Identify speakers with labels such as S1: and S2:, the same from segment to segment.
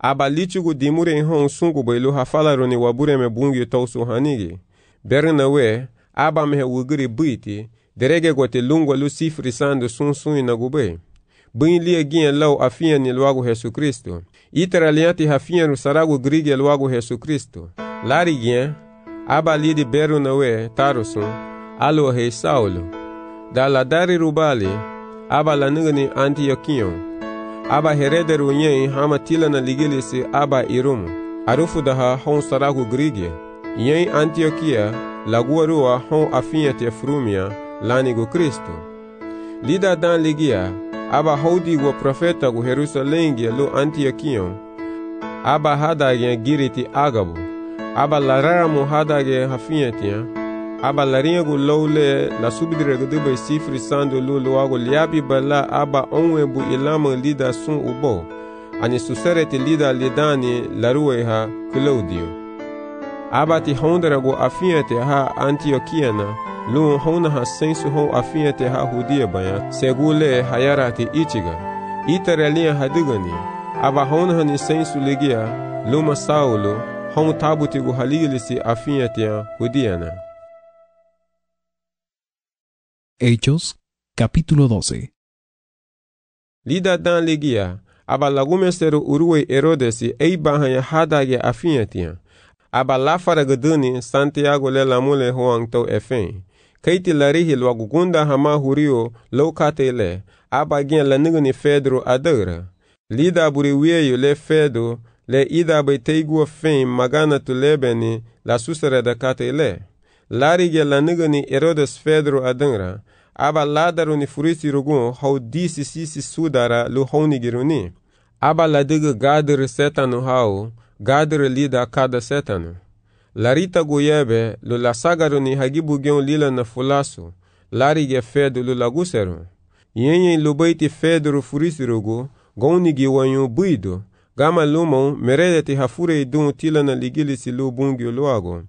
S1: aba lichugu dimure hon sungu bai lu hafalaro ni wabure me bungi tausu hanigi. Berna we, aba mehe wugiri buiti, derege gote lungwa lu sifri sando sun na gube. Bui lia gien lau afia ni luagu Jesu Kristo. Itera lianti hafia nu saragu grige luagu Jesu Kristo. Lari gien, aba lidi beru na we, tarusun, alo hei Saulo. Da la dari rubali, aba la nugani Antiochion. Aba herederu nyen hama tila na ligilisi aba irumu. Arufu daha hon saragu grige. Nyen Antiochia, laguarua hon afia te frumia, lanigu Kristo. Lida dan ligia, aba haudi go profeta gu Jerusalengia lu Antiochion. Aba hadage giriti agabu. Aba lararamu hadage hafiatia. Aba laringa gu lowle la subidire gu dube sifri sando lu luagu liabi bala aba onwebu ilama lida sun ubo. Ani susereti lida lidani larueha Claudio. Aba ti hondera gu afiatia ha Antiochiana. Lu hona ha sensu hon afiate ha hudia baya segule hayarati ichiga itarelia hadigani aba hona hani sensu ligia luma Saulo hon tabuti gu haligilisi afiate hudiana.
S2: Hechos capítulo 12.
S1: Lida dan ligia aba lagumesteru urue Herodesi eibahanya hadage afiatia aba lafara guduni Santiago le lamule hoang to efen. Kaiti larihi luagugunda hama hurio lokate le, aba gen la nigani Fedro adara. Lida buri wieyo le Fedo, le ida bai teigua fein magana tu lebeni la susere da kate le. Lari gen la nigani Herodes Fedro adara, aba ladaru ni furisi rugun hau disi sisi sudara lu hauni giruni. Aba la diga gadere setanu hau, gadere lida kada setanu. Larita goyebe lu la sagaru ni hagibu gen lila na fulasu, lari ge Fedo lu laguseru. Yenye lubaiti Fedro furisirugu, goni giwanyu buido, gama lumon meredeti hafure idun tila na ligilisi lu bungi luago.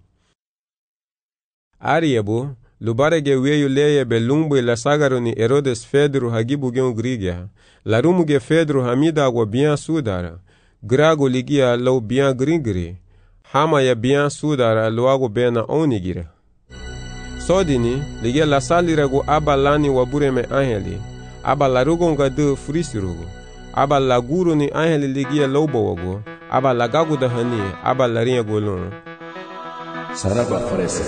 S1: Ariebu, lubarege weyu leyebe lumbu la sagaru ni Herodes Fedro hagibu gen grigia, larumu ge Fedro hamida agwa bian sudara, grago ligia lau bian grigri, hama ya bian sudara luago bena onigira. Sodini, ligia la saliragu aba lani wabure me angeli, aba larugo nga de frisirugu, aba laguru ni angeli ligia laubawago, aba lagagu da hani, aba laringa golon.
S3: Saraba farese.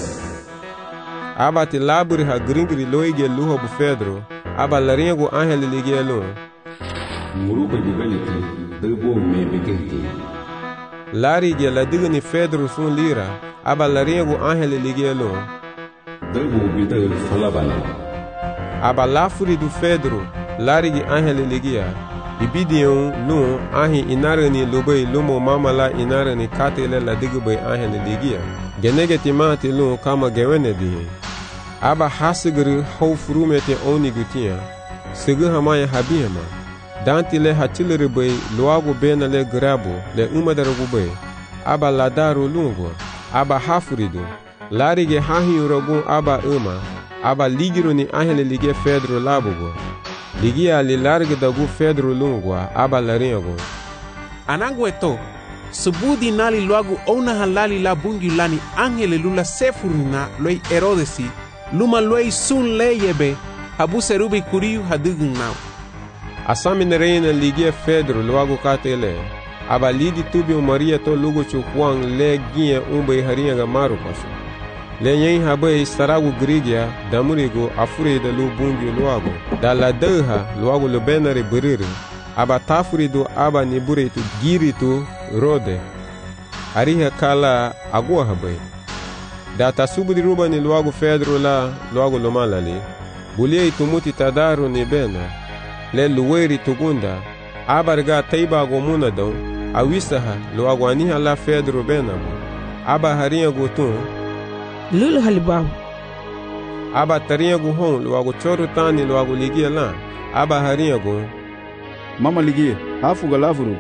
S1: Aba ti laburi ha gringri loige luha bu Fedro, aba laringa go angeli ligia lon.
S3: Muruba jibaliti, debo me begeti.
S1: Lari ge la digani Fedro sun lira, aba laringa go angeli ligia lon.
S3: Debo bidal falabana.
S1: Aba lafuri du Fedro, lari ge angeli ligia. Ibidion lun ahi inarani lubai lumo mamala inarani katele la digubay angeli ligia. Genegeti mati lun kama gewene dihi. Aba hasigiri hau furumete oni gutia. Sigu hamaya habiyama. Danti le hatiliri bay luagu bena le grabo le umadarugu bay. Aba ladaru lungo. Aba hafuridu. Larige hahi uragun aba aba ligiru ni angeli lige Fedro labugo. Ligia li large dagu Fedro lungwa aba laringo.
S4: Anangweto, subudi nali luagu ona halali la bungi lani angele lula sefurina loi Herodesi, luma loi sun leyebe, habu serubi kuriu hadugun nao.
S1: Asamine reina ligia Fedro luagu katele, aba lidi tubio Maria to lugu chukwang le gie umbe haringa maru pasu. Le nyen habe saragu grigia damurigo afure da lu bungi luago da la deha luago lu benare buriri aba tafurido aba niburitu giritu rode ariha kala agua habe da tasubudi ruba ni luago Fedro la luago lumalali bulie itumuti tadaru ni bena le luweri tugunda aba riga taiba gomuna don awisaha luago aniha la Fedro benabu aba haringa gutun
S5: lulu halibahu.
S1: Aba taringa gu hon luagu choru tani luagu ligia la. Aba haringa gu
S6: mama ligia hafu galafuru.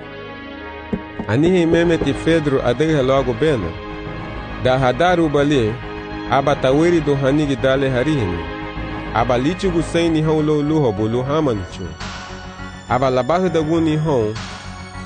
S1: Anihi memeti Fedro adegha luagu bena. Da hadaru bali aba taweri do hanigi dale harihini. Aba lichu gu saini hon lo luho bulu hamanichu. Aba labahu da guni hon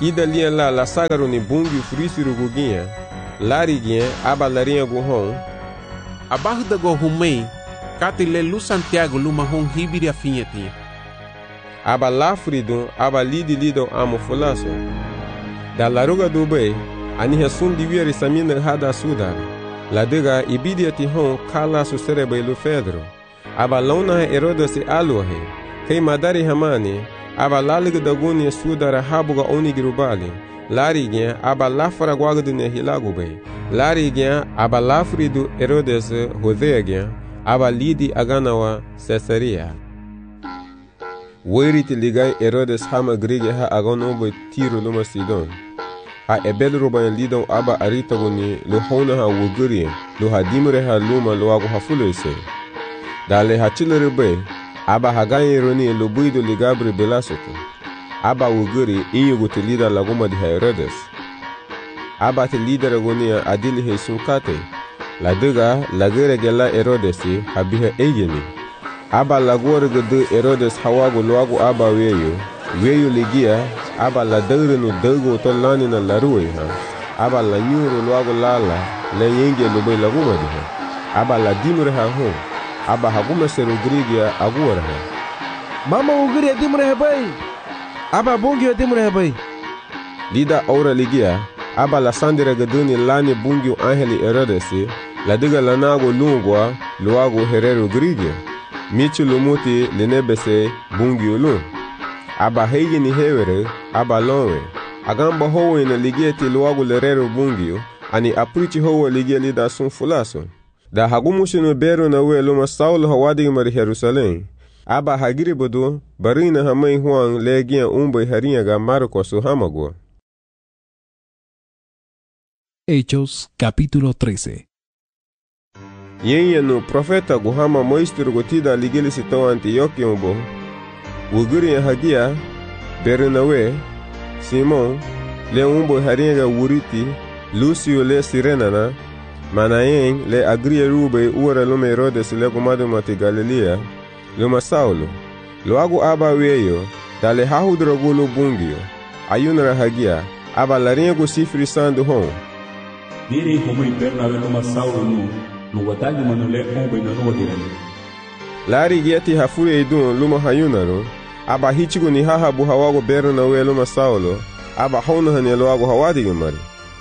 S1: ida lian la sagaru ni bungi furisiru guginha, lariginha aba larinha guhon,
S4: abaixo da gorrumei, catile lu Santiago luma hon hibiri a finhetinha.
S1: aba lafridun aba lido amo fulaso. Da laruga do bem, ani resun divieri samina hada sudar. La dega ibidia ti hon kala su serebe lu fedro. Aba launa Herodes aluhe, kei madari hamani, aba lalig daguni sudara habuga onigirubali. Larigien aba lafara guagdune hilagube. Larigien aba lafridu Herodes Hodeagien, aba lidi aganawa Caesarea. Weriti ligai Herodes hama grige ha agonobo tiro luma Sidon. Ha ebel roban lidon aba aritaguni lo hona ha wuguri, lo ha dimre ha luma lo ago ha fulese. Dale ha chilerebe, aba ha ganyeroni lo buido ligabre belasoto. Aba wuguri inyugo te lida lagoma di Herodes. Aba te lida ragonia adili he sunkate. La dega lagere gela Herodes ha biha egeni. Aba lagore gede Herodes hawago loago aba weyo ligia aba la dagre no dago to lani na larue ha. Aba la nyuro loago lala le yenge lobe lagoma di ha. Aba la dimre ha ho. Aba haguma sero grigia agora ha.
S7: Mama ugri dimre ha bai. Aba bungi dimre ha bai.
S1: Lida aura ligia aba la sandira gaduni lani bungi angeli Herodes la diga lanago lungwa loago herero grigia. Michi lumuti lenebese bungi ulun. Aba hegi ni hewere, aba lonwe. Agamba howe na ligieti luagu lerero bungi ani aprichi howe ligia lida sun fulaso. Da hagumushi no bero na we luma Saulo hawadi mari Jerusalem. Aba hagiri bodo, barina hamay huang legia umbe harinha ga Marcos hamagua.
S2: Hechos capítulo 13.
S1: Yenye no profeta guhama moistur gotida ligili sitão Antioquia umbo. Wuguri hagia, Bernawe, Simon, le umbo harinha wuriti, Lucio le Sirenana, Manaen le agria rube ura lume Herodes le gumado mati Galilea, luma Saulo. Loago aba weyo, dale hahudrogulo bungio, ayunra hagia, aba larinha go sifri sandu hon.
S3: Diri como Bernabe numa Saulo no watagi manule ombe na no dirani.
S1: Lari gieti hafuri edun luma hayunaro, aba hichigo ni haha bu hawago Bernabe luma Saulo, aba hona hane loago hawadi gumari.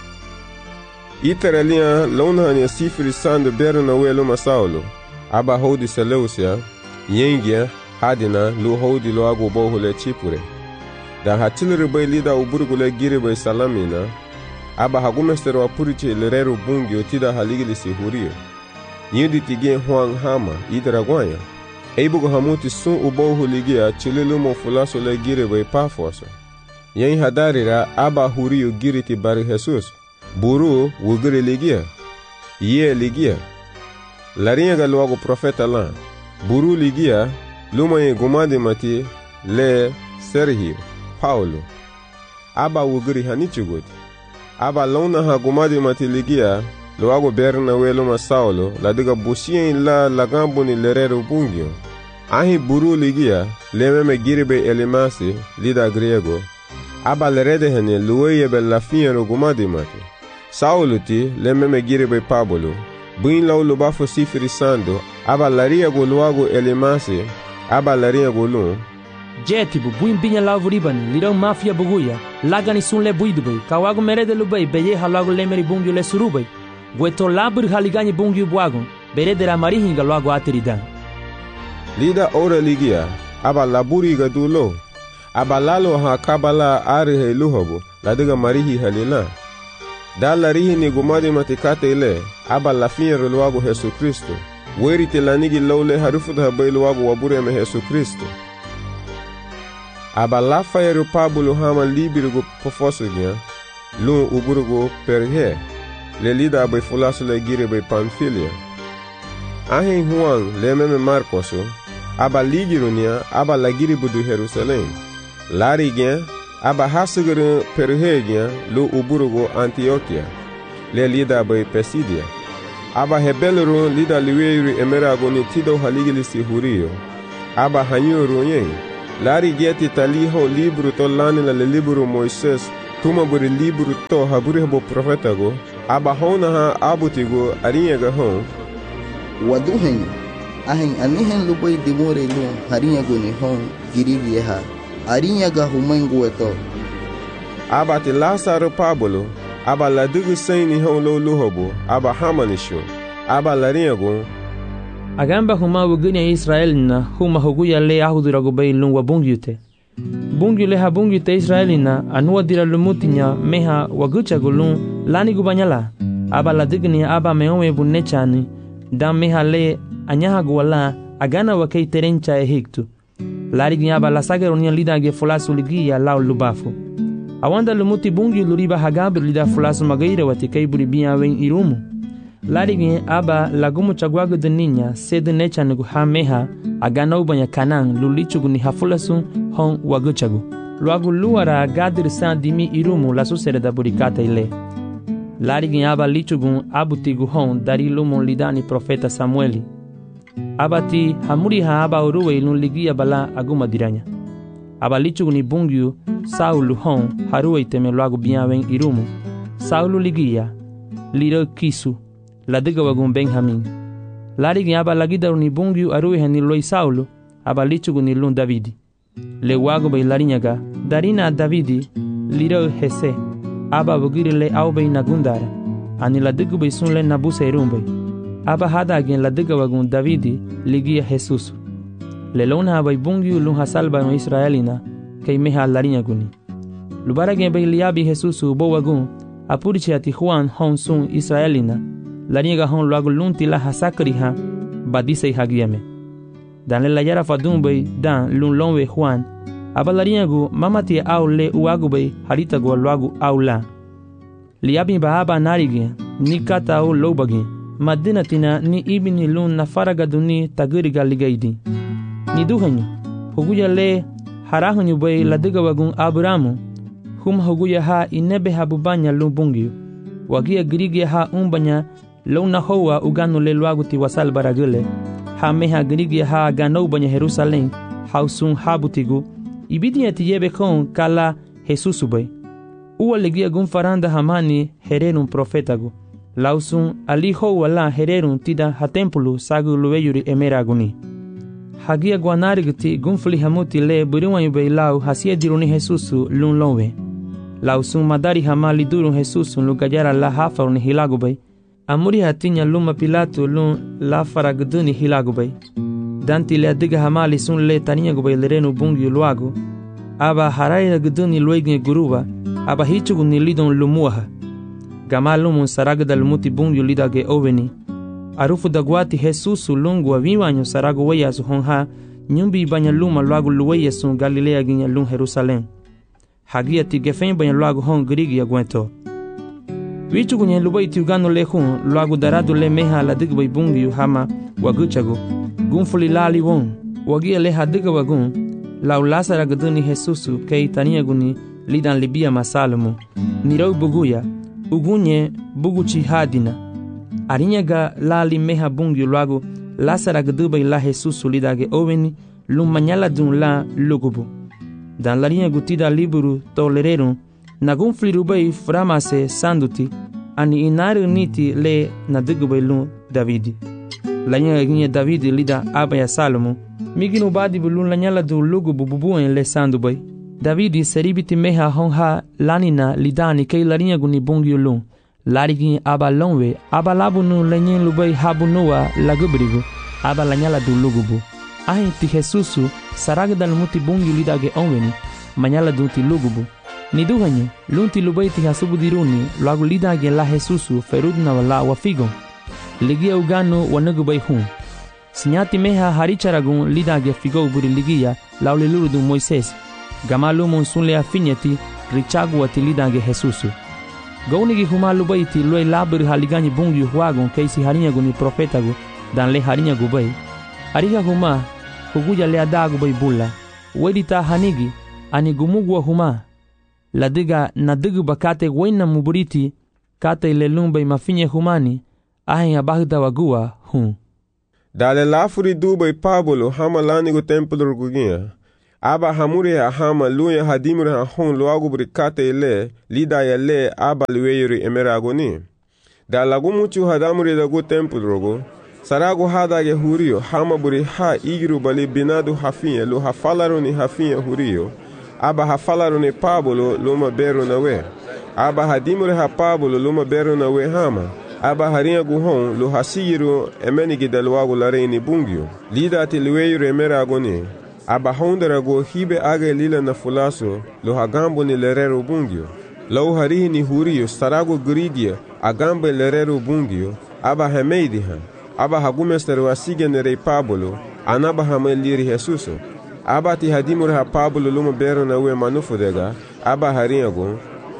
S1: Iteralia lona hane sifri sandu Bernabe luma Saulo, aba hodi Seleucia, yengia hadina lu hodi loago bohule chipure. Da hatilere bay lida uburgule gire bay salamina, aba hagumestero apuriche lerero bungi otida haligili sihurio. Yindi tige huang hama idragwanya. Eibugo hamuti sun ubohu ligia chililumo fulaso le gire bay pafoso. Yen hadarira aba hurio giriti bari Jesus. Buru wugiri ligia. Ye ligia. Larinha galoago profeta lan. Buru ligia luma ye gumadi mati le Sergio Paulo. Aba wugiri hanichugoti. Aba lona ha gumadi mati ligia loago Bernabe luma Saulo la diga busien la lagambo ni lerero bungio. Ahi buru ligia lememe giribe elimasi lida griego. Aba lerede hene luweye be la fiero gumadi mati. Saulo ti lememe giribe Pablo. Buin laulo bafo sifiri sando. Aba laria go loago elimasi. Aba laria go lun.
S8: Jetibu buin binya lavuriban lirão mafia buguya lagani sun le buidubei kawago merede lubei beye halago lemeri bungyo le surubei gueto labur haligani bungyo buagon berede la marihinga loago ateridan.
S1: Lida ora ligia aba laburi gadulo aba lalo ha kabala arihe luhobo la diga marihi halila. Da larihi ni gumadi matikate ile aba la fiero loago Jesu Cristo werite lanigi lawle harufuda habai loago wabure me Jesu Cristo. Aba la fayero Pablo hama libirgo pofosugia, lun uburgo perhe, le lida abai fulaso le gire bai Pamfilia. Ahen Juan le meme Marcoso, aba ligirunia, aba la gire budu Jerusalem. Larigien, aba hasugere perhegien, lu uburgo Antioquia, le lida abai Pesidia. Aba hebelero lida liweiri emeragoni tido haligilisi hurio, aba hanyuro yen. Lari gieti taliho libro to lani la libro Moises tuma buri libro to haburi habo profeta go aba hona ha abutigo arinha ga hon
S9: wadu hen ahen anihen lubai dimore lu harinya go ni hon girigi ha arinha ga humango eto
S1: aba ti Lazaro Pablo aba ladugu saini hon lo luhobo aba hamanisho aba larinha go
S8: agamba huma wuganya Israel na huma huguya le ahudura go bay lungwa bungyute bungyule ha bungyute Israel na anua dira lumutinya meha wagucha gulun lani gubanyala aba ladigni aba meowe bunechani dam meha le anyaha gwala agana wakei terencha ehiktu larigi aba la sageronia lida ge fulasu ligia lao lubafu awanda lumuti bungyu luriba hagabir lida fulasu magaire watikai buribia wen irumu larigi aba lagumu chagwagu de niña sede nechan gu hameha agana ubanya kanan lulichugu ni hafulasu hon waguchagu luagu luara gadir san dimi irumu la susere da burikata ile larigi aba lichugu abutigu hon dari lumu lidani profeta Samueli abati hamuriha aba uruwe ilun ligia bala aguma diranya aba lichugu ni bungyu Saulu hon haruwe iteme luagu biawen irumu Saulu ligia liro kisu ladiga wagun Benjamin larigi aba lagida ni bungyu aruwe ni loi Saulu aba lichugu ni lun Davidi le wagu bay larinyaga darina Davidi liro hese aba bugiri le aubay nagundara ani ladigu bay sunle nabuse irumbay aba hada agin ladiga wagun Davidi ligia Jesus le lona bay bungyu lun hasalba no Israelina kay meha larinyaguni lubara gen bay liabi Jesus bo wagun apuriche ati Juan hon sun Israelina larinyaga hon luagu lunti la hasakri ha badise hagiame dan le layara fadun bay dan lun lonwe Juan aba larinyagu mamati au le uagu bay harita go luagu au la liabi ba aba narige ni kata au lobagi madinatina ni ibini lun na faragaduni tagiriga ligaidi ni duhanyu huguya le harahunyu bay ladiga wagun Abramu hum huguya ha inebe habubanya lubungyu wagia girige ha umbanya lona hoa uganu le luagu ti wasal baragule ha meha girige ha gano banya Jerusalem hausun habutigu ibidi ati yebe kon kala Jesus bay uwa legia gun faranda hamani hererun profetagu lausun ali hoa la hererun tida ha tempulu sagu lueyuri emeraguni hagia guanarigti gunfli hamuti le buriwanyu bay lau hasia diruni Jesus lun lonwe lausun madari hamali durun Jesus lugajara la hafaruni hilagu bay amuri hatinya luma Pilato lun la faragduni hilagu bay danti le adiga hamali sun le taniya gubay lerenu bungyu luagu aba haraya gduni luegne guruba aba hichugu ni lidon lumuaha gamalumun saragda lumuti bungyu lidage oveni arufu dagwati Jesus lungu aviwanyu saragu weya su honha nyumbi banya luma luagu luweya sun Galilea ginya lun Jerusalem hagia ti gefen banya luagu hon grigi agwento wichugu nye lubay ti ugano le hun luagu daradu le meha la digbay bungyu hama waguchagu gunfuli lali won wagia le hadiga wagun lau lasara gduni Jesus kei tania guni lidan libia masalumu nirau buguya ugunye buguchi hadina arinyaga lali meha bungyu luagu lasara gdubay la Jesus lidage oveni lumanyala dun la lugubu dan larinya gutida liburu tolererun nagun flirubay framase sanduti ani inaru niti le nadigubay lun Davidi lanya ginye Davidi lida abaya Salomo miginu badi bulun lanyala du lugubu bubuen le sandubay Davidi seribiti meha honha lanina lidani kay larinya guni bungyu lun larigi aba lonwe aba labunu lenyen lubay habunua lagubrigu aba lanyala du lugubu ahi ti Jesusu saragdal muti bungyu lidage onweni manyala du ti lugubu ni duhanyu lunti lubay ti hasubudiruni luagu lidage la Jesusu ferudna wala wafigon ligia uganu wanagubay hun sinyati meha haricharagun lidage figo buri ligia lauliluru Moises gamalumun sunle afinyati richagu ati lidage Jesusu gaunigi humalu baiti lue labir haligani bungyu huagun keisi harinyagu ni profetagu dan le harinyagu bay ariga huma huguya le adagu bay bulla wedita hanigi ani gumugwa huma ladiga nadigu bakate wena muburiti kate le lumbay mafinye humani ahen abagda wagua hun
S1: dale lafuri dubay Pablo hamalani go templo rugugia aba hamure ha hama luya hadimure ha hon loagu brikate ile lida ya le aba lueyuri emeragoni. Da lagu muchu hadamure dagu tempul rogo, saragu hadage hurio hama buri ha igiru bali binadu hafinye lu hafalaruni hafinye hurio, aba hafalaruni Pablo luma beru nawe, aba hadimure ha Pablo luma beru nawe hama, aba harinha guhon lu hasigiru emenigi delwagu lareini bungyo, lida ati lueyuri emeragoni, aba hondera go hibe age lila na fulaso lo hagambo ni lerero bungyo. Lau harihi ni hurio sarago grigia agambe lerero bungyo aba hameidiha. Aba hagumesteru asige nerei Pablo anaba hameliri Jesuso. Aba ti hadimur ha Pablo luma bero na ue manufudega aba harinha go.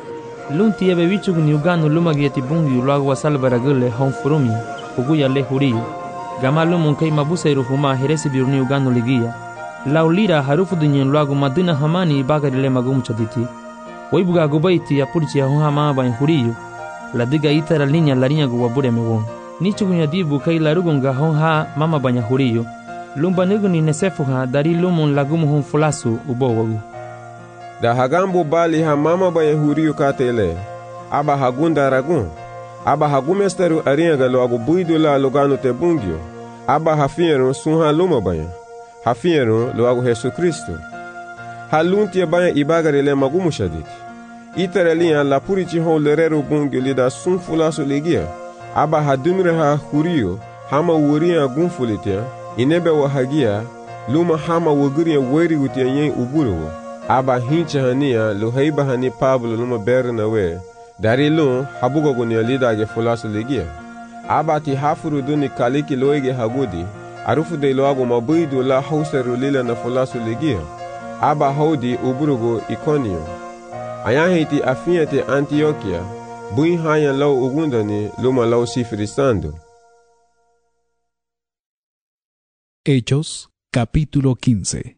S8: Lunti ebe wichug ni ugano luma gieti bungyo luago wasalbaragule honfurumi uguya le hurio. Gama lumun kei mabuseiru huma heresi biruni ugano ligia. Laulira harufu dunyen luagu madina hamani ibagari le magum chaditi. Waibuga gubaiti ya purchi ya hama ba huriyo. La diga itara linya larinya guwabure mewon. Nichu gunya dibu kai larugunga honha mama banya huriyo. Lumba niguni nesefuha dari lumun lagumu hon fulasu ubowagu.
S1: Da hagambo bali ha mama banya huriyo katele. Aba hagunda ragun. Aba hagumesteru aringa luagu buidu la lugano te bungyo. Aba hafiero sunha luma banya. Hafiero loago Yesu Kristo. Halunti banya ibagare le magumu shaditi. Iterelia la purici hon lerero bungyo lida sunfulaso legia. Aba hadumre ha hurio hama wuria gunfulitia. Inebe wa hagia luma hama wuguria weri utia yen uburo. Aba hincha hania lo heiba hani Pablo luma berna we. Dari lun habugo gunia lida ge fulaso legia. Aba ti hafuru duni kaliki loege hagudi. Arufu de loago mabuidu la hauseru lila na fulasu legia. Aba haudi uburugo Iconio. Ayahiti afiate Antioquia. Bui hanya lau ugundani luma lau sifrisando.
S2: Hechos, capítulo 15.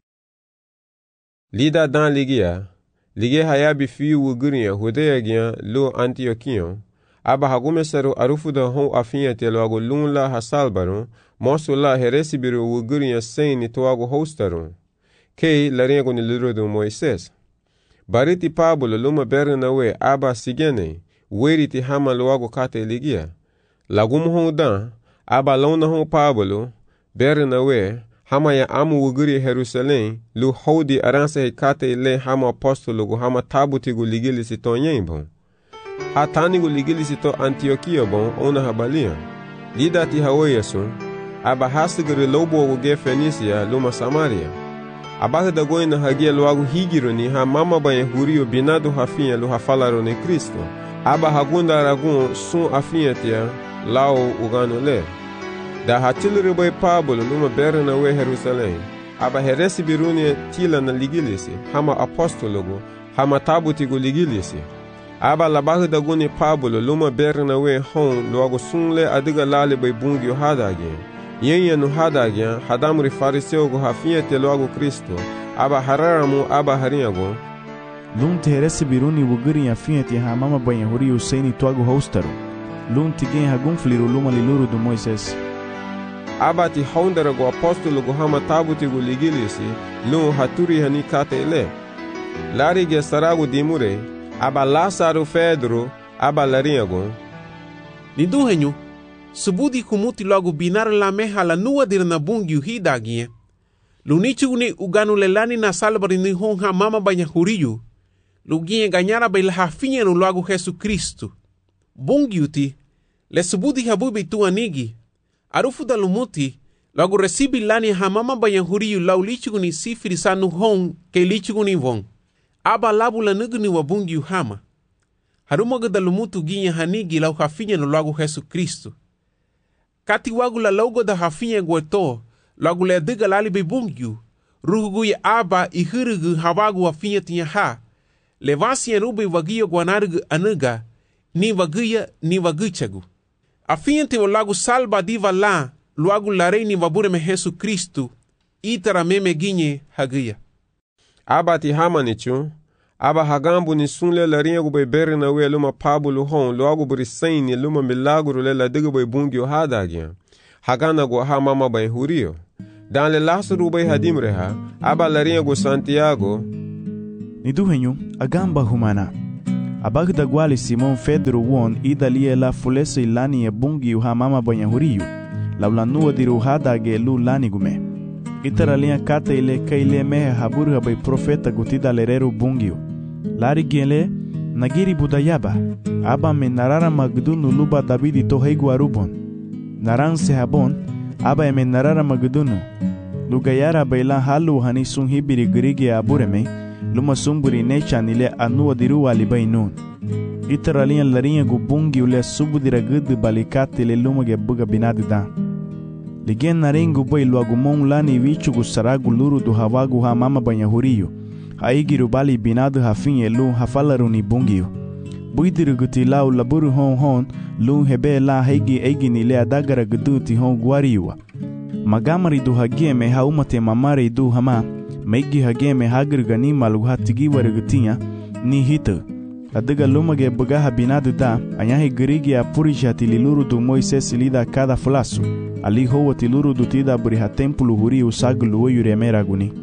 S1: Lida dan ligia. Ligia hayabi fiu uguria hudea gia lo Antioquion. Aba hagumeseru arufu da hon afiate loago lunla hasalbaron. Mosu la heresi biru wuguria seini toago hostaron. Kei laringo ni liro do Moises. Bariti Pablo luma berna we aba sigene. Weriti hama loago kate ligia. Lagumu hon dan. Aba launa hon Pablo. Berna we. Hama ya amu wuguria Jerusalem. Lu hodi aranse kate le hama apostolo hama tabuti gu ligili si tonyen bon. Hatani gu ligili si to Antioquia bon ona habalia. Lida ti hawoyesun. Aba hasigiri lobo wuge Fenisia luma Samaria. Aba da goina hagia loagu higironi ha mama banya hurio binado hafinha lu hafalaro ne Kristo. Aba hagunda aragun sun afinhatia lao ugano le. Da hatiliri boy Pablo luma berna we Jerusalem. Aba heresi biruni tila na ligilisi hama apostologo hama tabuti gu ligilisi. Aba labahu da guni Pablo luma berna we hon loagu sunle adiga lali boy bungyo hadage. Yenye no hadagya hadamuri fariseu go hafinhete loago Kristo. Aba hararamu aba harinhago.
S6: Lunti heresi biruni wuguri afinhete ha mama banha huri usaini toago hostaru. Lunti gen hagunfliru luma liluru do Moises.
S1: Aba ti hondera go apostolo go hama tabuti go ligilisi. Lun haturi hani kate ele. Lari ge sarago dimure. Aba Lázaro Pedro. Aba larinhago.
S4: Nidu henyu. Subudi kumuti logo binar la meha la nua dir na bungyu hidagie. Lunichu ni uganu lelani na salbari ni honha mama banya huriyu. Lugie ganyara bai la hafinha no logo Jesu Kristo. Bungyu ti, le subudi habubi tu anigi. Arufu da lumuti, logo recibi lani ha mama banya huriyu lau lichu ni sifiri sanu hon ke lichu ni von. Aba labu la nugu ni wa bungyu hama. Harumoga da lumutu ginha hanigi lau hafinha no logo Jesu Kristo. Kati wagu la logo da hafinha gueto, logo le diga lali be bungyu, rugu ya aba I hurugu hawagu hafinha tinha ha, levasi ya rube wagiyo guanarugu anuga, ni waguya ni waguchagu. Afinha te lagu salba diva la, logo la rei ni wabure me Jesu Kristo, itara meme ginye haguya.
S1: Aba ti hamanichu, aba hagambu ni sunle la rinha gube beri na we luma Pablo hon loagu burisaini luma milagro le la diga boy bungyo hadagya. Hagana go ha mama bay hurio. dans le lasuru bay hadimreha aba larinha go Santiago
S6: ni duhenyu agamba humana abagda gwali Simon Pedro won idalie la fulese ilani e bungi uha mama banyahuriyu laulanua diru hadage lu lani gume itaralinha kata ile kaile mehe haburu bay profeta gutida lereru bungiu lari gele nagiri budayaba aba me narara magdunu luba Davidi to heigu arubon naran se habon aba eme narara magdunu lugayara baila halu hani sun hibiri grige abureme luma sumburi necha nile anua diru alibainun itaralinha larinha gu bungi ule subudira gudu balikate le luma ge buga binadi da ligen narengu bay luagumon lani vichu gu saragu luru du hawagu ha mama banyahuriyu haigiru bali binadu hafin elu hafalaruni bungiu buidiru guti lau laburu hon lu hebe la haigi eigi nile adagara guduti hon guariwa magamari du hageme haumate mamare du hama meigi hageme hagir gani malu hatigi warigutinha ni hita adiga lumage bugaha binadu da anyahi girigi apurisha tililuru du Moises lida cada flasu ali hoa tiluru du tida buriha tempulu huri usaglu yuremera guni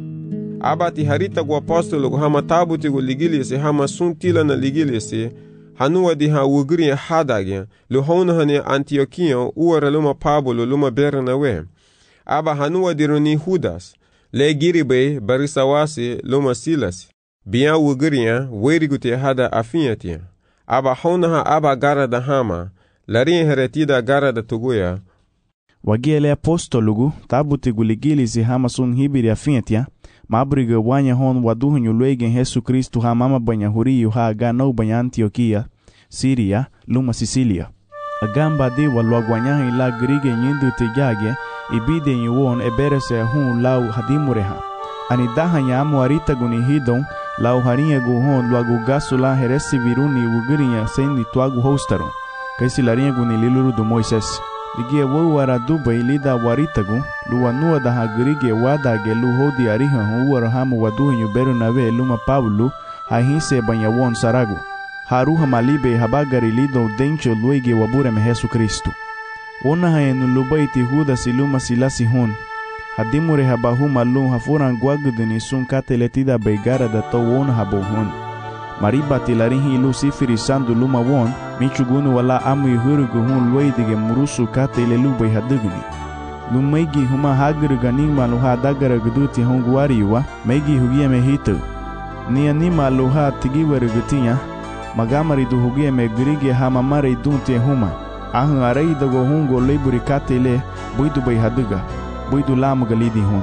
S1: abati harita gu apostolo gu hama tabuti gu ligilisi hama suntila na ligilisi hanua di ha wugri hadage lu hona hane Antioquia uara luma Pablo luma Bernabe aba hanua di runi Judas le giribe barisawasi luma Silas biya wugriya werigute hada afiyatia aba hona ha aba gara da hama larin heretida gara da tuguya
S6: wagele apostolugu tabuti gu ligilisi hama sun hibiri afiyatia mabriga wanya hon waduhunyu luegen Jesu Kristu ha mama banyahuriyu ha agano banya Antioquia Siria luma Sicilia agamba di walwagwanyahi la grige nyindu tejage ibide yuwon eberese hun lau hadimureha ani dahanya amuarita guni hidon lau harinha gu hon luagu gasu la heresi viruni wugirinya sendi tuagu hostaron kaisi larinha guni liluru du Moises ligie wawara dubai lida waritagu luwanua da hagirige wadage lu hodi ariha huwara hamu waduhinyu Bernabe luma Pablo hahinse banyawon saragu haruha malibe habagari lido dencho luege wabureme Jesu Kristu ona hayenu lubaiti Judas luma Silasi hon hadimure habahuma lu hafuran guagudini sun kateletida beigara da to won habohon maribati larinhi lu sifiri sandu luma won michugunu wala amu yuhurugu hun luidige murusu katele lubai hadugni lumaigi huma hagru ganima luha dagara guduti hon guariwa meigi hugie me hitu ni anima luha tigiweru gutinya magamari du hugie me grige hamamare dunte huma ahu arai dago hungo leburi katele buidu bai haduga buidu lamu galidi hon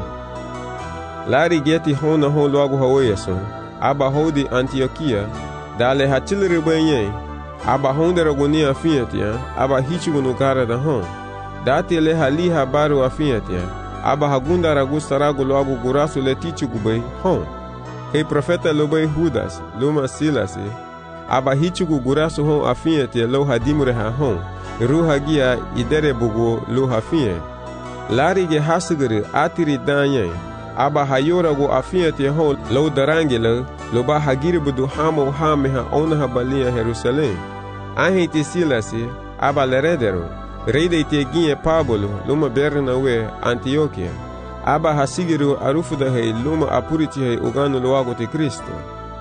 S1: lari geti hona hon luagu hawoyeso aba hodi Antioquia dale hachilri benye aba hondera goni afiatia aba hichugunu gara da hon dati le hali habaru afiatia aba hagunda ragu saragu luagu gurasu le tichugubei hon hei profeta lobei Judas luma Silasi aba hichugu gurasu hon afiatia lo hadimure ha hon ruha gia idere bugu lo hafie lari ge hasugere atiri danye aba hayora go afiatia hon lo darangele lo ba hagiri budu hamo hame ha ona habalia Jerusalem ahiti Silasi aba leredero reide teginye Pablo luma Bernabe Antioquia aba hasigiru arufuda hei luma apuriti hei uganu luago te Kristo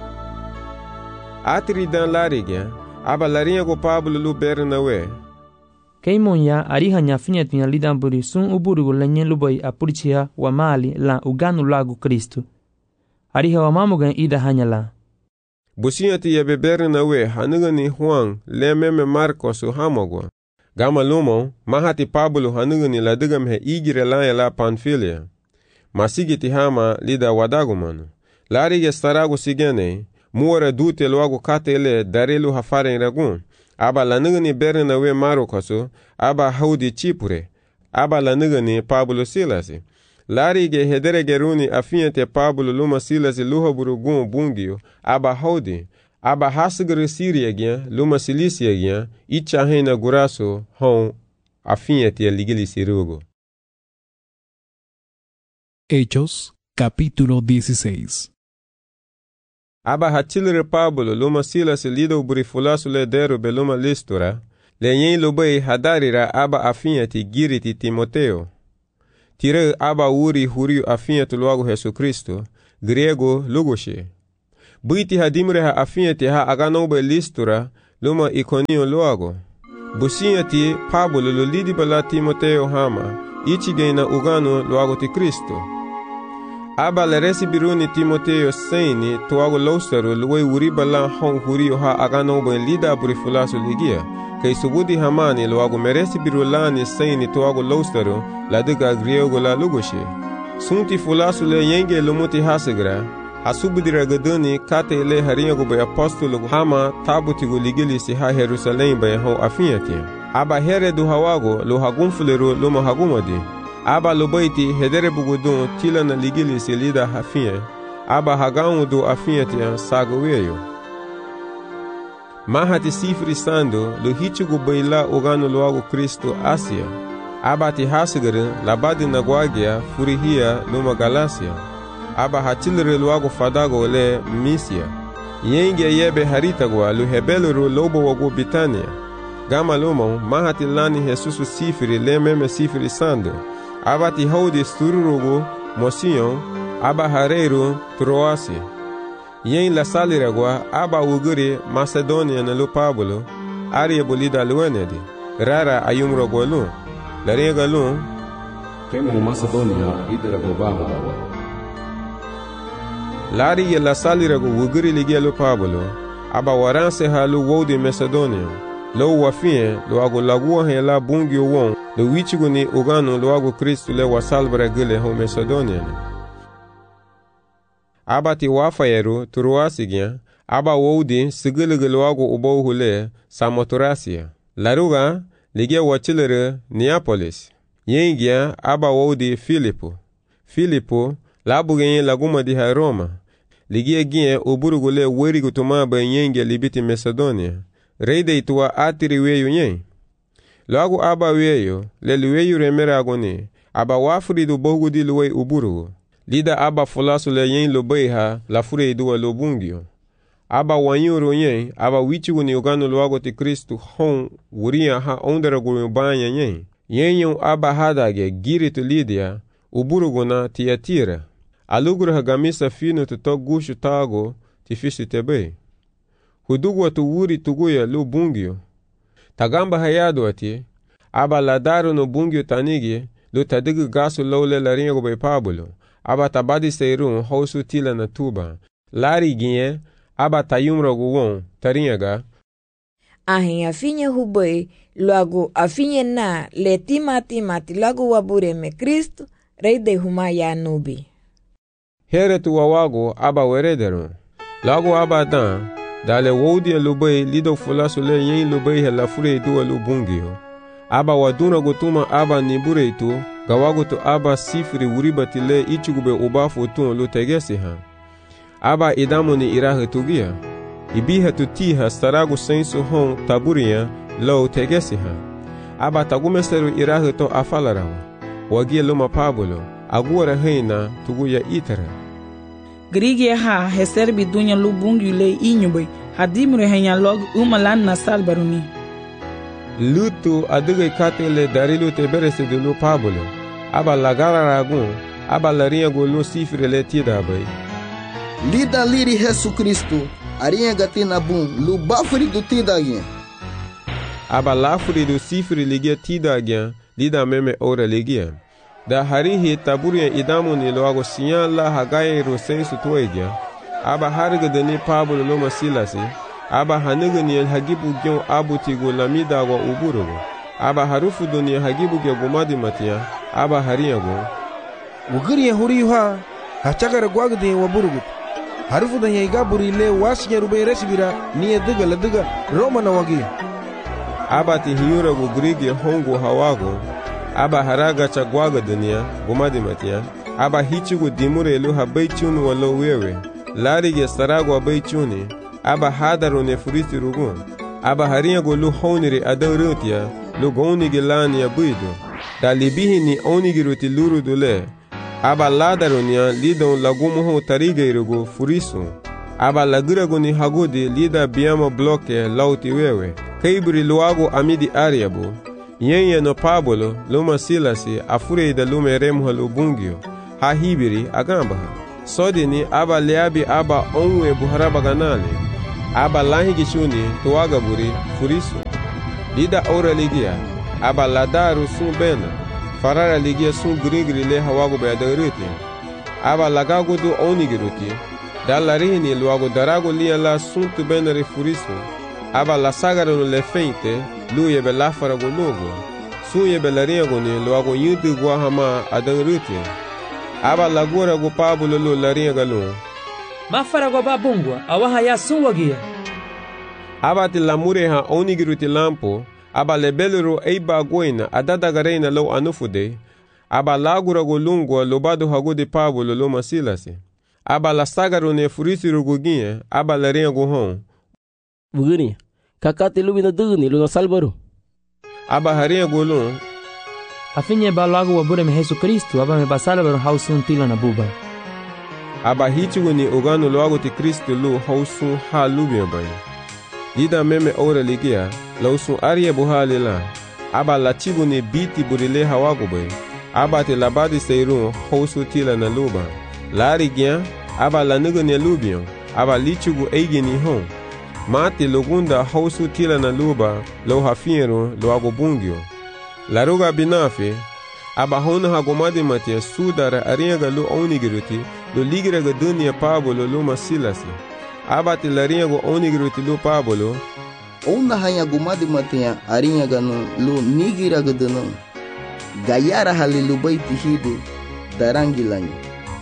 S1: atiri dan larigya aba larinha go Pablo lu Bernabe
S8: Keimonya arihanya finyetia lidamburi sun uburugu lenyen lubai apuritia wa mali la uganu lagu Kristo ariha wa mamugan ida hanyala
S1: businyati yebe Bernabe hanugani Juan lememe Marcos hamogwa gama lumo mahati Pablo hanugani ladugam he igire la Panfilia masigiti hama lida wadagumanu larige staragu sigene muore dute luagu katele darelu hafaren ragun aba lanugani Bernabe Marcos aba haudi Chipure aba lanugani Pablo Silasi larige hederege runi afinyate Pablo luma Silasi luhaburugun bungio aba haudi aba hasugre Siria gya luma Cilícia gya icha hena guraso hon afinyate ligili sirugo.
S2: Hechos capítulo 16.
S1: Aba hachilre Pablo luma Silasi lido burifulasu le deru beluma Listura lenyen lubai hadarira aba afinyate giriti Timoteo tire aba uri huriu afinhete logo Jesu Cristo, grego logoshe. Buiti hadimre ha afinhete ha aganobe Listra, luma Iconio logo. Businhati Pablo lo lidi bala Timoteo hama, ichigena ugano logo ti Cristo. Aba le resibiruni Timoteo seni toago loustero luwe uri bala hong huriu ha aganobe lida burifulaso ligia. Kay subudi hamani loago meresi birulani seni toago loustero la diga griego la lugoshe. Sunti fulasu le yenge lumuti hasegra, hasubudira gaduni kate le harinyago bay apostolo hama tabutigo ligili si ha Jerusalem bay ho afinhete. Aba here du hawago lo hagumfulero luma hagumadi. Aba lo baiti hedere bugudun tila na ligili si lida hafinhe. Aba hagamu du afinhete sagoweyo. Mahati sifri sando lo hichigo bayla ogano loago Cristo Asia. Aba ti hasigere labadi na guagia furihia luma Galacia. Aba hatilere loago fadago le Misia. Yenge yebe haritagwa lu hebelero lobo wago Bitania. Gama lomo mahati lani Jesusu sifri le meme sifri sando. Aba ti haudi stururugo Mosion. Aba hareiro Troasi. Yen la saliragwa aba uguri Macedonia na lu Pablo. Arie bolida luenedi. Rara ayumro golu. La rega lu.
S3: Kemo Macedonia idera gobago dawa.
S1: Lari ye la salirago uguri ligia lu Pablo. Aba waranse ha lu wodi Macedonia. Lo wafie lo ago lagua he la bungio won. Lo wichigo ni ugano lo ago Kristu le wasalbra gile ho Macedonia. Aba ti wafayeru turuasigya. Aba wodi sigile lo ago ubo hule Samothracia. Laruga ligia wachilere Neapolis. Yengia aba wodi Filipo labugenye laguma di ha Roma. Ligia gien uburugule werigo tumaba yengia libiti Macedonia. Reide itua atiri weyu nyen. Lagu aba weyo, le weyu remera agoni. Aba wafuri du bogu di luwe uburugu. Lida aba fulasu le yen lobeiha la fure idua lobungio. Aba wanyuru nyen, aba wichigu ni ugano luago ti Kristu hon wuria ha ondera gurubanya nyen. Yenyon aba hadage giritu Lidia, uburugu na Tiatira. Aluguru hagamisa fino tuto gushu tago ti fisi tebe. Hudugwa tu wuri tuguya lu bungio. Tagamba hayado ati, aba ladaru no bungio tanigi, lu tadigu gasu lole laringa gobe Pablo. Aba tabadi seirun hausu tila na tuba. Lari ginye, aba tayumra guwon, taringa.
S5: Ahin afinye hubei, luago afinye na le timati lago wabure me Kristo, rei de humaya nubi.
S1: Here tu wawago aba werederun. Lago aba dan, dale wodi lubei lido fulasu le yen lubei la fure duwa lubungio. Aba waduna gutuma aba nibure itu, gawago tu aba sifri uribati le ichugube ubafu tun lu tegesi ha. Aba idamu ni irahe tugia. Ibiha tu tiha staragu sensu hon taburia lo tegesi ha. Aba tagumeseru irahe to afalarawa. Wagia luma Pablo, aguara heina tuguya itara.
S10: Grigia ha heserbi dunya lubungi le inyube hadimre henya log umalan na salbaruni.
S1: Lutu aduge katele darilu teberese de lu Pablo. Aba lagara ragun, aba larinha golu sifre le tida bay.
S9: Lida liri Jesu Kristo, arinha gatina bum, lu bafuri du tida agyen.
S1: Aba lafuri du sifre ligia tida agyen, lida meme ora ligia. Da harihi taburia idamu ni loago sinyan la hagaye rosensu tuegya. Aba hariga deni Pablo loma silasi. Aba haniga ni el hagibu gyon abu tigo lamida wa uburugo. Aba harufu doni hagibu gya gomadi matia. Aba hariyago.
S7: Ugiri ya huri ha, hachagara gwagde wa burugut. Harufu da yaiga buri le wasi ya rube resibira ni ediga la diga Roma na wagi.
S1: Aba ti hiyura go grigi hongo hawago. Aba haraga chagwaga dunia, gomadi matia. Aba hichigu dimure elu ha baichuni walo wewe. Larige sarago baichuni. Aba hadaru ne furisi rugun. Aba harinyago lu honire adaurutia, lu gonigi lani ya buido. Da libihi ni onigi ruti luru dule. Aba ladarunia lidon lagumuho tarige irugo furisu. Aba lagirago ni hagudi lida biyama bloke lauti wewe. Kaibri luago amidi ariabu. Yenye no Pablo luma Silasi afure da lume remu halu bungio ha hibiri agamba sodini aba leabi aba onwe buharaba ganali aba lahi gishuni tuwaga buri furisu lida ora ligia aba ladaru sun bena farara ligia sun grigri le hawago bayadagruti aba lagagudu onigiruti dallarini luago darago lia la sun tu benari furisu aba la sagaro le feinte luye be lafarago logo suye be lariago ni luago yudu guahama adagruti aba lagura go Pablo lo lariaga lo
S8: mafarago babungwa awaha ya sunwagia
S1: aba ti lamure ha onigiruti lampo aba lebelero eiba goina adadagarena lo anufude aba lagura go lungwa lobado hago de Pablo lo masilasi aba la sagaro ne furisiru guginha aba lariago hon
S11: buguni kakate lubina dugni lo salvaro
S1: aba haria golon
S8: afinye balago wabure me Jesus Kristo aba me basalvaro hausun tila na buba
S1: aba hichigo ni ogano loago ti Kristo lo hausun ha lubia bay lida meme ora ligia lausun aria buhalila aba la chigo ni biti burile hawago bay aba te labadi seirun hausu tila na luba lari gyan aba la nugo ni lubion aba lichigo eigeni hon mati logunda hausu tila na luba lo hafiero lo ago bungio la ruga binafe aba hona hagomadi matia sudara ariaga lo onigiruti lo ligiraga dunia Pablo lo masilasi aba te lariago onigiruti lo Pablo
S9: ona hanya gomadi matia ariaga no lo nigiraga dano gayara halilu baiti hide darangilanyi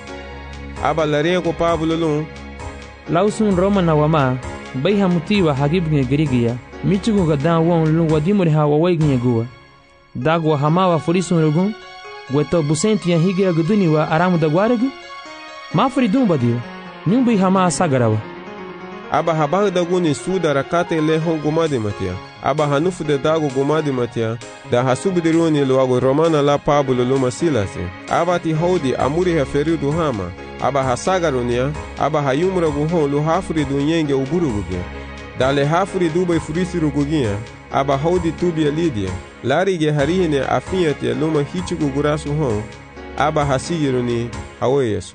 S1: aba lariago Pablo lo
S8: lausun Roma na wama bai hamutiwa hagibnge girigia michugo gadan won lu wadimore ha wawaignye gua dagwa hamawa furisun rugun gweto busenti ya higira guduni wa aramu da gwaregu mafuri dumba dio nyumbi hama sagarawa
S1: aba habahu da guni sudara kate le hon gomadi matia aba hanufu de dago gomadi matia da hasubidiruni lo ago romana la Pablo lo masilase aba ti hodi amuri ha feridu hama aba hasagarunia aba hayumra go hon lo hafuri du nyenge uburuguge dale hafuri dubai furisiru gugia aba hodi tubia lidia larige harihine afiate luma hichigu gurasu hon aba hasigiruni haweyesu.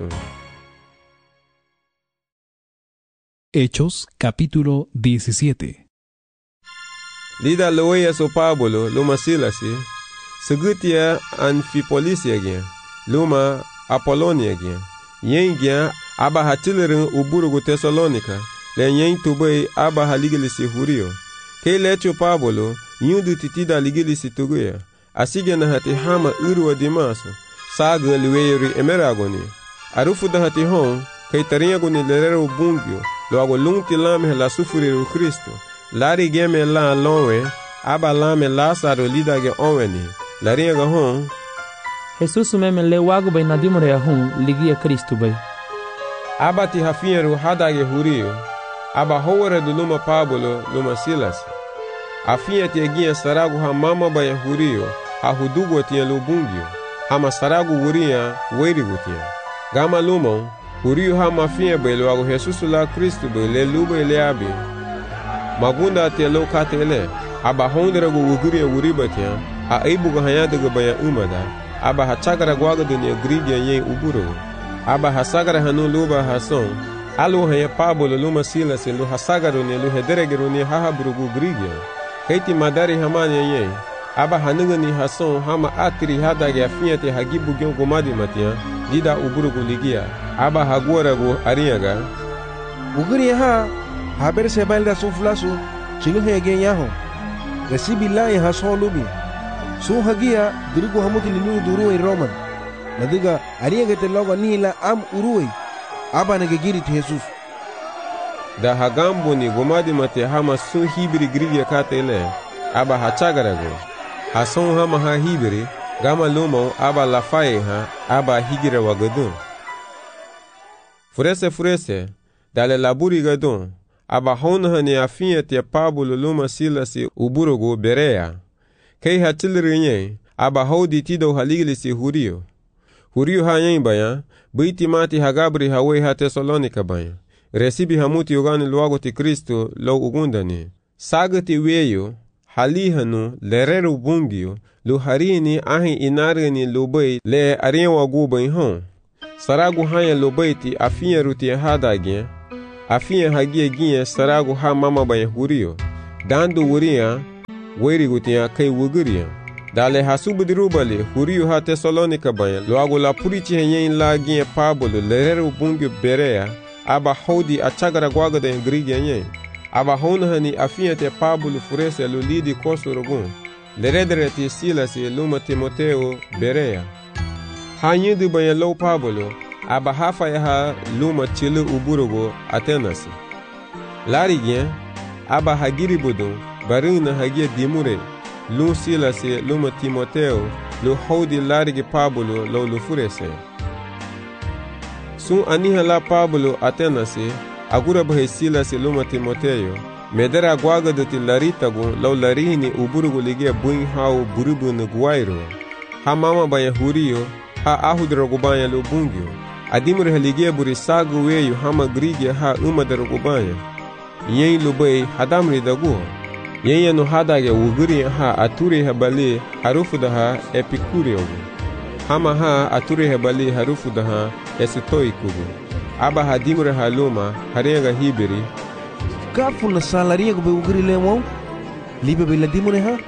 S2: Hechos capítulo 17.
S1: Lida loweyesu Pablo luma silasi segutia Anfipolisia gya luma Apolonia gya yen gya aba hatilerin uburugu Tesalonika le yen tubei aba haligilisi hurio ke lecho Pablo yudu titida ligilisi tuguya asige na hati hama urwa dimaso saga liweyri emeragoni arufu da hati hon kai tariagoni lerero bungyo lo ago lungti lame la sufuriru Kristo lari geme la lonwe aba lame Lazaro lidage onweni lariaga hon
S8: Jesus meme le wago bay nadimore ya hon ligia Kristo bay
S1: aba ti hafieru hadage hurio aba howere du luma Pablo luma Silas afia ti egia saragu ha mama bay hurio ha hudugo ti lubungyo hama saragu wuria weirigu ti gama lumo hurio ha mafia bay lo ago Jesus la Kristo bay le lube le abi magunda te lo katele aba hondere go wuguria wuribatia a aibugo hayade go baya umada aba hachagara gwaga dunia grigia yen uburo aba hasagara hanu luba hason alu haya Pablo luma Silas lu hasagaro ne lu hederegero ne hahabrugu grigia kaiti madari hamani yen aba hanuga ni hason hama atri hadage afiate hagibu gyo gomadi matia dida uburugu ligia aba hagora go ariaga
S7: uguria ha haber sebalda suflasu chilu hege yaho resibi la ya hason lubi su hagia dirigo hamuti linu duru in Roman nadiga ariaga te logo nila am urui aba nage giri ti Jesus
S1: da hagambo ni gomadi mate hama sun hibiri grigia katele aba hachagarago hason hama ha hibiri gama lumo aba lafaye ha aba higira wagadun furese dale laburi gadun aba hona ni afia te Pablo luma Silasi uburugo Berea kei hatilinye aba hodi tido haligilisi hurio ha yen baya biti mati hagabri hawe ha Tesalonika baya resibi hamuti ugani luago ti Kristo lo ugundani sagati weyo halihanu lereru bungio lu harini ahi inargani lubai le ariwa gubai hon. Saragu hanya lubai ti afinya ruti hadagien, afinya hagia gien saragu ha mama baye hurio. Dandu wuria, weri gutia kai wuguria. Dale hasubudrubale hurio ha Tesalonika baye, luagu la purichi henyen la gien Pablo lereru bungio berea, aba hodi achagara guaga da ingrigia nyen. Aba honhani afinya te Pablo furese lu lidi kosorogun. Leredere ti Silas e luma Timoteo berea. Hanyidu baye low Pablo, aba hafa ha luma chilu uburugo Atenasi. Larigien, aba hagiri budun, barina hagia dimure, lu Silas e luma Timoteo, lu hodi larigi Pablo low lu furese. Sun aniha la Pablo Atenasi, agura bahe Silas e luma Timoteo, medera guaga doti laritagu law larihini uburugu ligia buin hao burubu nguairo. Ha mama baya hurio, ha ahudrogu baya lo bungio. Adimur haligia buri sagu weyu hama grigia ha umadrogu baya. Yen lubai hadamri dagu. Yen yanu hadage uguri ha aturi habali harufu daha epikuriogu. Hama ha aturi habali harufu daha esitoikugu. Aba hadimur haluma harianga hibiri.
S7: Kafu na salaria go be ugri lemon libe be ladimure ha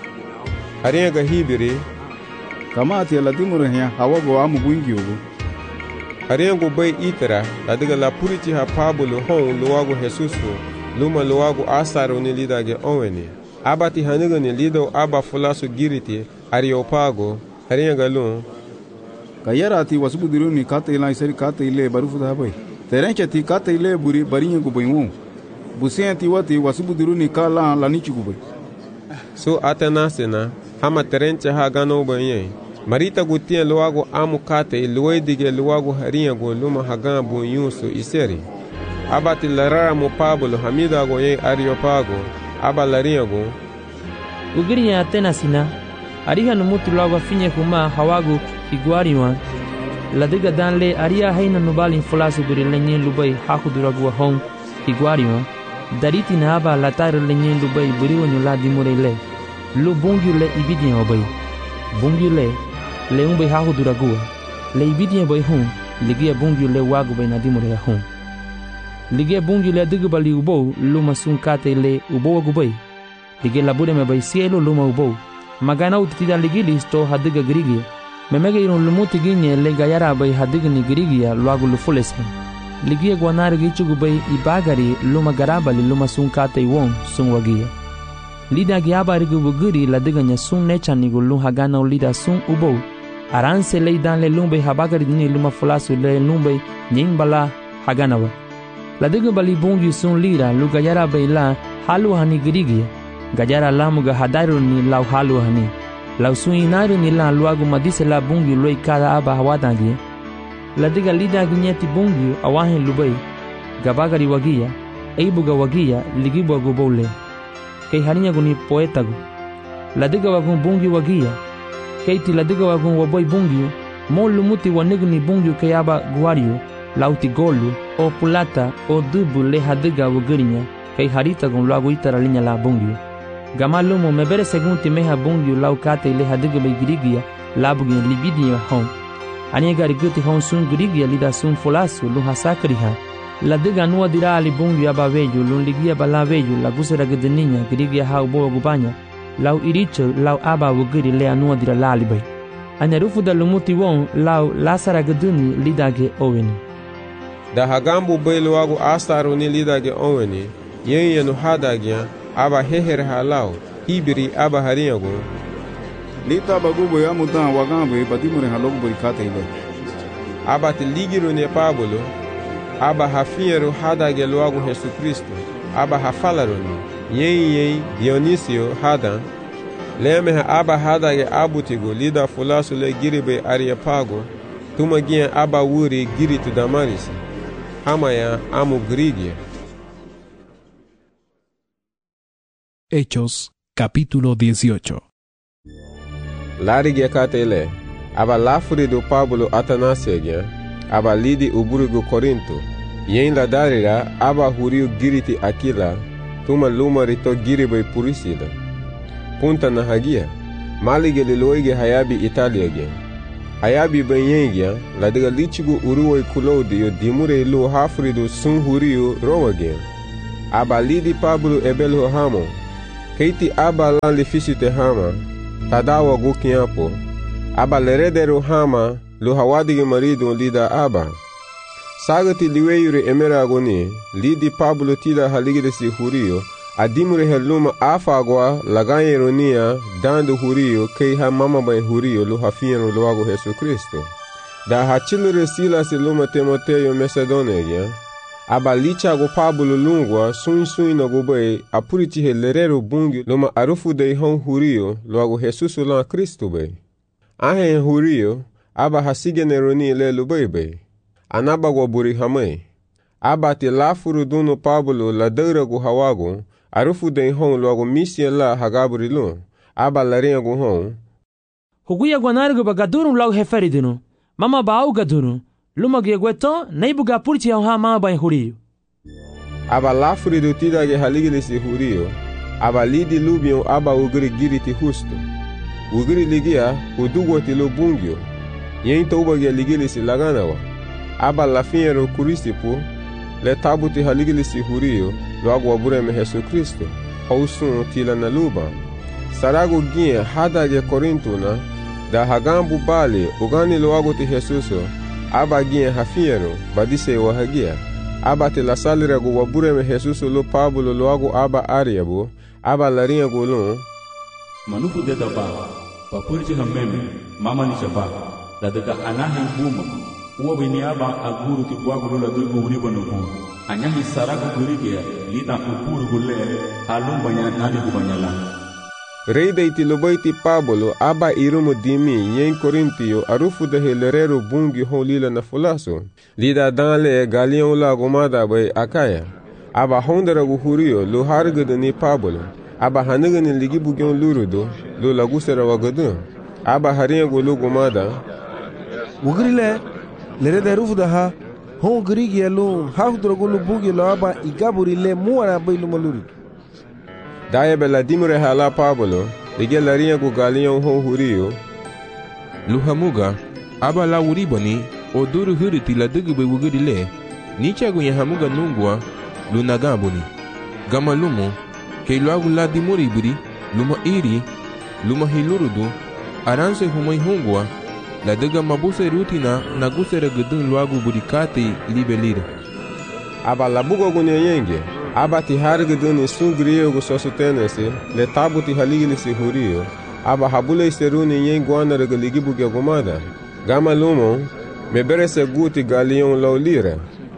S1: harianga hibiri
S12: kama ati ladimure ha hawago amu bungi ugo
S1: harianga bay itera ladiga la puriti ha Pablo hon luago Jesusu luma luago asaro ni lidage onweni abati haniga ni lido aba fulasu giriti Areopago harianga lun
S12: kayara ati wasubudiru ni kata ila isari kata ile barufu da bay terencha ti kata ile buri baringa go baymu busianti wati wasubudiru ni kala lanichi gube.
S1: So Atenasena, hama terenche ha gano banye. Marita gutien luago amu kate luedige luago haria go luma hagan bu yusu iseri. Abati larara mo Pablo hamida go ye Areopago, aba laria go.
S8: Ugriya Atenasina, ariha numutu luago finye kuma hawagu higuariwa. Ladiga danle aria haina nubali fulasu buri lenye lubai hakuduragu hong higuariwa. Dariti na aba lataro lenyen lubai buriwo nyula dimure le. Lu bungi le ibidien obay. Bungi le umbai hahu duragua. Le ibidien boy hun, ligia bungi le wagu bay na dimure hun. Ligia bungi le digubali ubo, luma sun kate le ubo wagubay. Ligia labure me bay cielo luma ubo. Magana utitida ligili sto hadiga grigia. Memege irun lumuti ginye le gayara bay hadiga ni grigia luagu lufulese. Ligia guanari gichugu bay ibagari luma garabali luma sun kate won sun wagia. Lida giaba rigu buguri ladiga nya sun nechanigu lum hagana lida sun ubo. Aranse le dan le lumbe habagari ni luma fulasu le lumbe nyimbala haganawa. Ladiga bali bungi sun lira lu gayara bay la halu hani grigia. Gajara lamuga hadaru ni lau halu hani. Lau sun inaru ni la luagu madise la bungi loi kada aba hawadangia. Ladiga lida ginyeti bungi awahin lubai gabagari wagia eibuga wagia ligibu agubole kei harinya guni poetagu ladiga wagun bungi wagia keiti ladiga wagun waboy bungi mo lumuti waniguni bungi kei aba guario lauti golu o pulata o dubu le hadiga wugirinya kei harita gun lagu itara linya la bungi gamalumo mebere segunti meha bungi lau kate le hadiga begirigia labugi libidia hon Ania gari guti hon sun grigia lida sun folasu lu hasakriha. La diga nua dira ali bungi abaveju lu ligia balaveju la gusera gdeninya grigia ha ubo gubanya. Lau iricho lau aba wugiri le anua dira lalibay. Ania rufu da lumuti won lau lasara gduni lidage oweni.
S1: Da hagambu bailu wagu astaru ni lidage oweni. Yen yenu hadagya aba heher halau hibiri aba hariyago.
S12: Lita bagubo ya mutan wagambe badimure halogu burikata ile.
S1: Aba te ligiru ne Pablo, aba hafiyeru hadage luagu Jesu Kristo, aba hafalaru ni, yen Dionisio hadan, lemeha aba hadage abutigo lida fulasu le giribe Areopago, tumagia aba wuri giritu Damaris, hamaya amu grigia.
S2: Hechos, capítulo 18.
S1: Larigi katele, aba lafuri do Pablo Atanasegya, aba lidi uburigo Corinto, yen la darira aba huriu giriti Aquila, tuma luma rito giribe Purisida. punta na hagia malige liloige hayabi Italia gen hayabi banyengia la daga lichigu uruwai Claudio dimure lu hafridu sun huriyo Roma gen aba lidi Pablo ebelho hamo keiti aba lan li fisite hama tadawa gukiapo aba leredero hama lu hawadige marido lida aba sagati liweyure emeragoni lidi Pablo tila haligide si huriyo adimure heluma afagwa lagayeronia dando huriyo kei ha mama bay huriyo lu hafieno luago Jesu Kristo da hachilure Silas luma Timoteo Macedonia aba lichago Pablo lungwa sun na gubay apuriti helerero bungi luma arufu de hon huriyo luago Jesus la Kristo bay ahe huriyo aba hasigeneroni le lubay anaba gwa buri hamay aba te lafuru duno Pablo la deura gu hawago arufu de hon luago misien la hagaburi lu aba larinha gu hon
S8: huguya gwanargo bagaduru lau heferidino mama baau gadunu luma gyegueto neibuga purti ha mama bay huriyo
S1: aba lafuri do tidage haligile si huriyo aba lidi lubion aba ugri giriti husto ugri ligia udugo ti lo bungyo yen toba ge ligile si laganawa aba lafiero kurisipo le tabuti haligile si huriyo luago wabureme Jesu Kristo hausun tila na luba sarago gie hadage korintuna da hagambu bali ugani luago ti Jesuso aba gie hafiero badise wahagia aba te la salira go wabureme Jesuso lo Pablo luago aba ariabo aba larinha go lo
S3: manufu de daba papurji hameme mama ni shaba la daga anahe buma uwa bini aba aguru ti bwago la dugo uribo no ko anyahi sarago gurige lita upuru gule halumba nya nani gubanyala
S1: reida iti lobaiti Pablo aba irumo dimi yen Korintio arufu de helerero bungi holila na fulaso lida danle galion la gomada bay akaya aba hondara gu huriyo lo hargada ni Pablo aba hanaga ni ligi bugyon lurudo lo lagusera wagadu aba harinha gu lo gomada
S7: wugrile lerede rufu da ha hon grigi lo hafdro gu lo bugi lo aba igaburi le muara bay lo maluri
S1: daye bela dimure hala Pablo ligi larinha gu galion hon huriyo
S13: luhamuga aba la uribani oduru huriti la dugube wugurile nicha gu yahamuga nungwa lunagabuni gama lumo ke luagu la dimuriburi luma iri luma hilurudu aranse humai hungwa la duga mabuse rutina nagusere gudun luagu burikati libelire
S1: aba la bugo gu yenge aba ti harguduni sungriyo gu sosutenese le tabuti haligili si huriyo aba habule seruni yengwana regaligi buge gumada gama lumo meberese guti galion laulira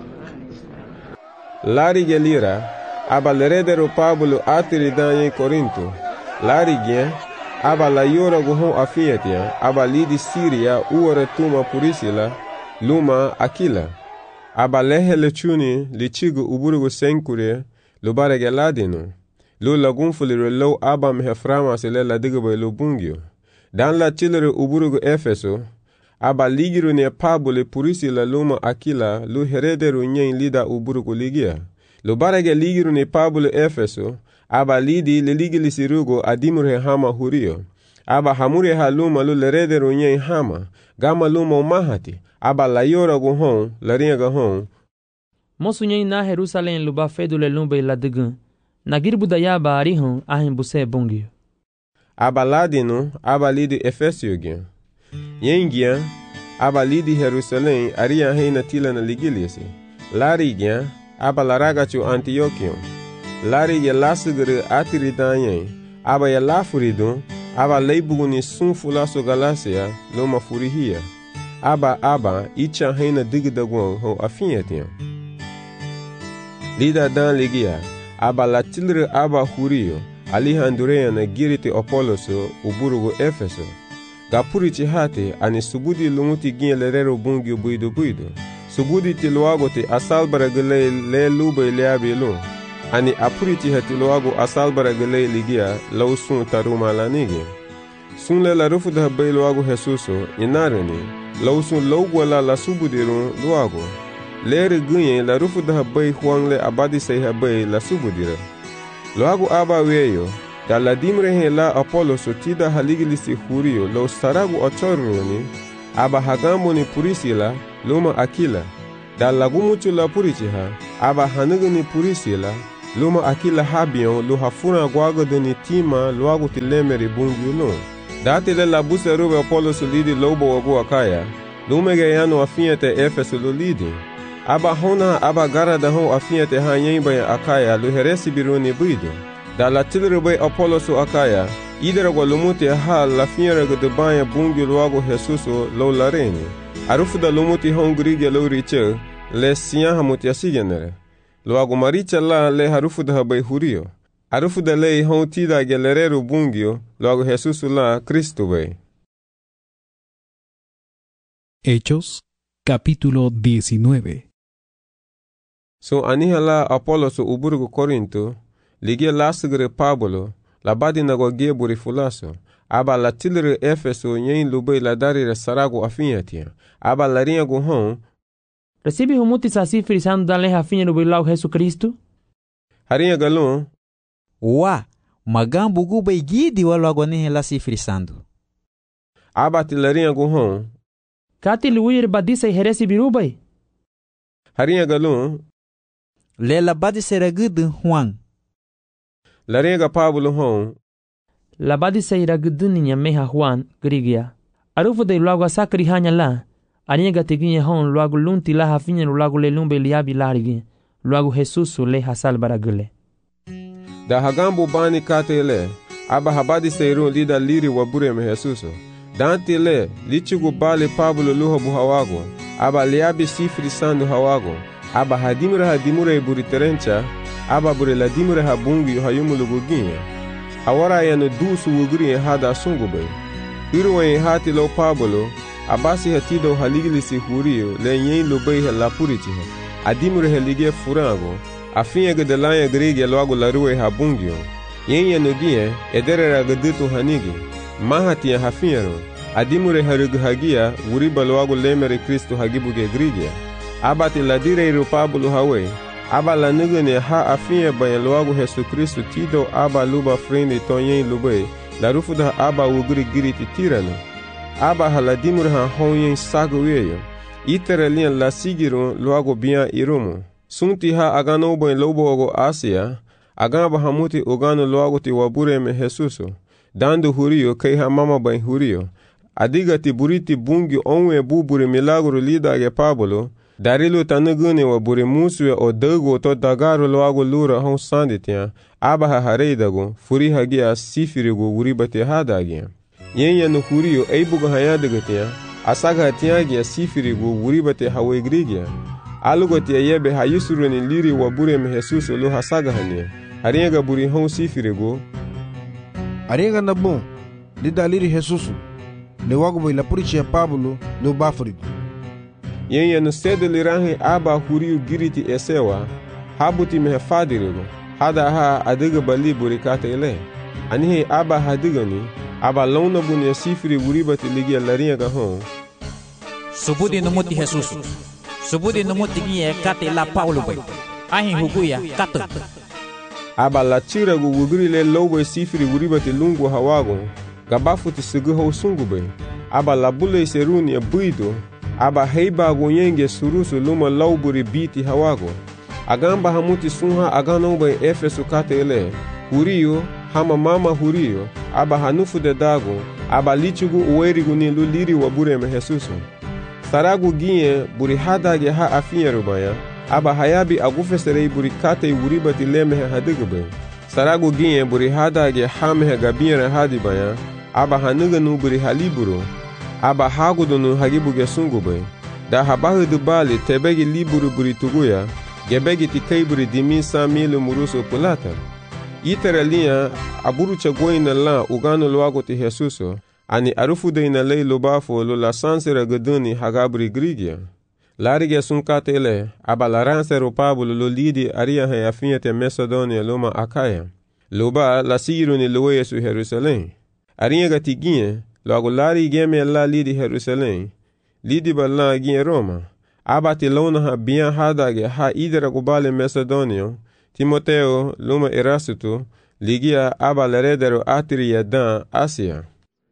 S1: lari gelira aba leredero Pablo atiri dan Corinto lari gen aba la yora gohon afiatia aba lidi Siria uore tuma purisila luma Akila aba lehele chuni lichigu uburugu senkure lubare geladino lo lagunfulire lo aba meheframa sele la digbe lo bungyo dan la chilere uburugu Efeso aba ligiru ne Pablo purisila luma Akila lo heredero nyen lida uburugu ligia lo barege ligiru ne Pablo Efeso aba lidi le ligili sirugo adimure hama huriyo aba hamure haluma lo leredero nyen hama gama luma mahati aba la yora go hon la ringa hon
S8: mosu nyen na Jerusalem luba fedule lumbe la digun na girbu da yaba arihon ahin buse bungi
S1: aba ladino aba lidi Efesio gen yengia aba lidi Jerusalem aria heina tila na ligilisi lari gen aba laragacho Antiochium lari ye lasugere atiri danyen aba ye lafurido aba leibuguni sunfulaso Galacia loma furihia aba icha heina digdagon ho afietian lida dan ligia aba latilre aba huriyo alihandurea na giriti Apoloso uburugo Efeso gapuriti hate ani subudi lumuti gin lerero bungi buido subudi tiluago te asalbara gele le lube leabe lo ani apuriti hatiluago asalbara gele ligia lausun taruma lanigi sunle la rufu da bailuago Jesuso inareni lausun laugwala la subudiru luago lere gunye la rufu da bai huangle abadi sei habai la subudira luago aba weyo da la dimre he la Apoloso tida haligilisi hurio lo saragu ochoruni, aba hagambo ni Purisila, luma Akila. Da lagumuchu la purichiha, aba hanuguni Purisila, luma Akila habion lu hafuna guagoduni tima luagu tilemeri bungiulun. Dati le la busa rube Apoloso lidi lobo wagu akaya, lumege yano afiate Efeso lu lidi. Aba hona aba gara da hon afiate ha yemba ya akaya lu heresi biruni buido. Da la tilrube Apoloso akaya, idera lumuti ha la fiera de banya bungi luago Jesuso lo lareni. Arufu da lumuti hon grige lo riche, le siya hamuti asigenere. Luago maricha la le harufu da habai hurio. Arufu da le hon tida gelerero bungio, luago Jesuso la Cristo be.
S2: Hechos, capítulo 19.
S1: So aniha la Apoloso uburgo Corinto, ligia lasgre Pablo, la badi na gogie buri fulaso, aba la tilre Efeso nyen lubei la darire sarago afinyatia, aba la rinha guhon,
S8: recibe humuti sasi frisando dan leha afinha lubei lau Jesu Cristo?
S1: Harinha galon,
S14: wa, magambu gubei gidi walo agonihe la si frisando.
S1: Aba tilarinha guhon,
S8: kati luir badisa e heresi birubei?
S1: Harinha galon,
S14: lela badi seragudun Juan.
S1: Larinha Pablo hon,
S8: la badi seiraguduninya meha Juan grigia. Arufu de luago sakri hanya la, aniga teginha hon luago lunti la hafinha luago le lumbe liabi larigi, luago Jesusu le hasal baragule.
S1: Da hagambo bani katele, aba habadi seirun lida liri wabure me Jesuso. Dante le, lichigu bale Pablo luho buhawago, aba liabi sifri sandu hawago, aba hadimura buri terencha, aba buri la dimure ha bungi hayumulu guginha. Awara yanu dusu wuguri hada sungube. Irwe hati lo Pablo, abasi hatido haligilisi hurio le nyen lubei la purichiha. Adimure helige furango, afinha gedelanya grege loago la ruwe ha bungio. Yen yanu gie, edere gadutu hanigi. Mahati hafinharo, adimure hagia wuriba loago lemere Kristo hagibuge grige. Abati la direiru Pablo hawe, aba la nugane ha afinha bayan loago Jesu Kristo tido aba luba frende tonyen lubei, la rufu da aba wuguri giriti tirano. Aba haladimur ha honyen sago weyo, itere lian la sigirun loago bian irumu. Sunti ha agano bayan lobo ogo Asia, agamba hamuti ogano loago ti wabure me Jesuso. Dando hurio kei ha mama bayan hurio. Adigati buriti bungi onwe bubure milagro lidage Pablo, darilo tanugune wa buri muswe o dago to dagaro loago lura hon sanditia, aba ha hareidago, furi hagia sifirigo wuribate hadagia. Yenya no hurio eibugo hayadagatia, asaga hatiagia sifirigo wuribate hawegrigia. Alugotia yebe hayusuruni liri wa bure me Jesuso lo hasaga hania. Hariega buri hon sifirigo.
S7: Hariega na bom, lida liri Jesuso, le wago boi la purichia Pablo lo bafrido.
S1: Yenya no sede liranhe aba hurio giriti esewa, habuti mehe fadirigo, hada ha adiga bali burikata ele. Anihe aba hadigani, aba launa bunia sifiri wuribati ligia larinha gahon.
S14: Subudi numuti Jesuso, subudi numuti gie kate la Paulo bai, ahin huguya kato.
S1: Aba la tirago wuguri le lobo sifiri wuribati lungu hawago, gabafuti seguho sungube. Aba la bule seruni buido, aba heiba gonyenge surusu luma lauburi biti hawago. Agamba hamuti sunha agano bai Efeso kate ele, hurio, hama mama hurio, aba hanufu de dago, aba lichugu uwerigu ni luliri wabure me Jesuso. Saragu gie buri hadage ha afinyaru baya, aba hayabi agufeserei buri kate wuribati lemehe hadigube. Saragu gie buri hadage hamehe gabiere hadi baya, aba hanuganu buri haliburu, aba hagudunu hagibuge sungube. Da habahu dubali tebegi liburu buri tuguya, gebegi tikei buri dimi samilu muruso pulata. Itere linha aburu chagoina la ugano loago ti Jesuso, ani arufu de ina lei lobafo lo la sansera gaduni hagabri grigia. Larige sunkate ele, aba la ransero Pablo lo lidi aria he afinhate Macedonia loma Akaya. Loba la siru ni loe su Jerusalém. Arinha gatiguinha, logo lari geme la lidi Jerusalém. Lidi bala ginha Roma. Aba ti lona ha bian hadage ha idera gubale Macedonio. Timoteo, luma Erasto, ligia aba leredero atria dan Asia.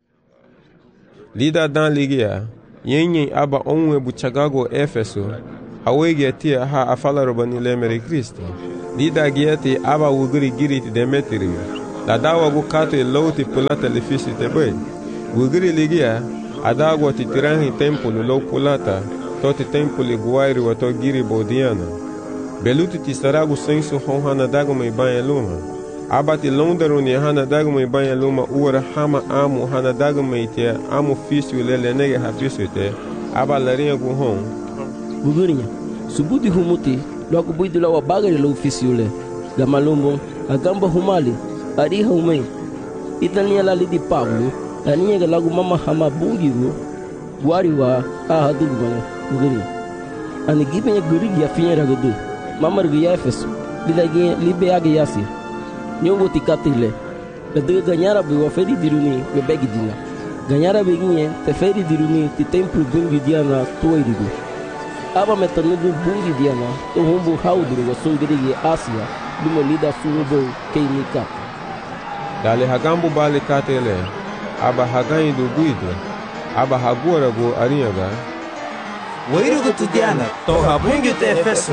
S1: Lida dan ligia, yenye aba onwe buchagago Efeso, awege tia ha afalaroba lemere Kristo. Lida gieti aba wuguri giriti Demetriu, la dawa gu kato lauti pulata le fisi tebe. Wuguri ligia, adagwa ti tirangi tempulu lau pulata, toti tempuli guairi wato giri bodiana. Beluti ti saragu sensu honhana daguma ibanya luma. Abati londaro ni hana daguma ibanya luma uara hama amu hana daguma itia amu fisiu lele nege hafisu te. Aba larinha gu hon.
S11: Gugurinya, subuti humuti, loku buidu lawa bagari lau fisiu le. Gamalumbo, agamba humali, ariha umei. Itania lali di Pablo, aniga lagu mama hama bungiru, guariwa ahadugumanya, gugurinya. Ani gipenya gurigi ya finya ragadu. Mama rgia Efeso, lidagi libe agi yasi. Nyongo tikatile. Ladega ganyara be waferi diruni be begi dina. Ganyara be ginye te feri diruni ti templu bungi diana tuwairigu. Aba metanudu bungi diana to humbu hauduru wa sungirigi Asia lumo lida sunubo keinika.
S1: Dale hagambu bali katele. Aba hagayi do guido. Aba hagora go arinyaga.
S15: Wairugu tu diana to habungi te Efeso.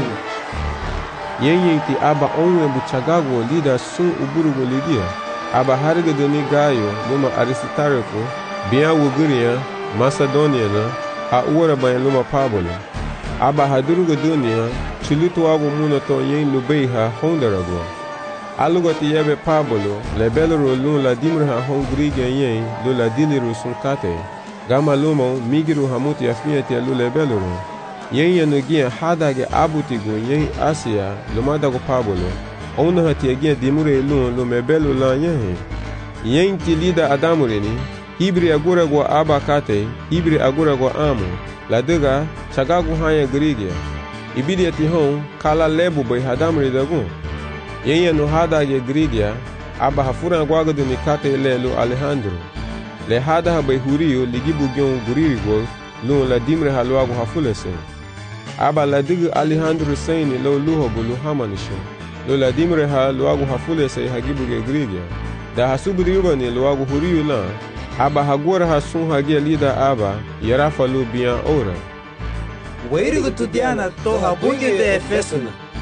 S1: Yenye ti aba onwe buchagago lida sun uburugo lidia. Aba harga doni gayo luma Aristarco, biya wuguria, Macedonia na, a uara bayan luma Pablo. Aba hadurugo dunia, chulutu wago muna to yen lubeiha hondarago. Alugo ti yebe Pablo, lebeloro lun la dimraha hongriga yen lo la diliru sun kate. Gama lumo migiru hamuti afiati alu lebeloro. Yen yanugia hadage abutigo yen Asia lumadago Pablo. Ona hatiagia dimure lun lumebelo la yen. Yen ti lida adamurini, hibri agura go abakate, hibri agura go amu. La dega chagagu hanya grigia. Ibidia ti hon kala lebu bay hadamuri dagun. Yen yanu hadage grigia, aba hafura guagado ni kate lelu Alejandro. Le hada bay hurio ligibu gyon guririgo lun la dimre halwago hafulese. Aba la digu Alejandro Saini lo luho bulu hamanisho. Lo la dimre ha luagu hafule se hagibu ge grigia. Da hasubri yubani luagu huriyu la. Aba hagora hasun hagia lida aba yarafa lu biya ora.
S15: Wairugu tu diana to habungi de Efeso.